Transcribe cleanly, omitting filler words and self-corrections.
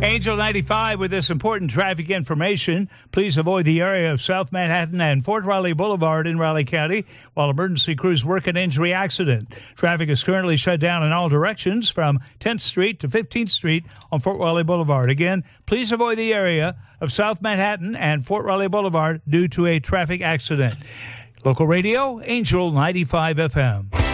Angel 95 with this important traffic information. Please avoid the area of South Manhattan and Fort Riley Boulevard in Raleigh County while emergency crews work an injury accident. Traffic is currently shut down in all directions from 10th Street to 15th Street on Fort Riley Boulevard. Again, please avoid the area of South Manhattan and Fort Riley Boulevard due to a traffic accident. Local radio, Angel 95 FM.